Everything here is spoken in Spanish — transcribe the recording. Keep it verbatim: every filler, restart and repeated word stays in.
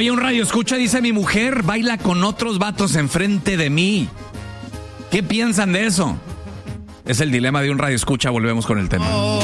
Oye, un radio escucha, dice: mi mujer baila con otros vatos enfrente de mí. ¿Qué piensan de eso? Es el dilema de un radio escucha. Volvemos con el tema.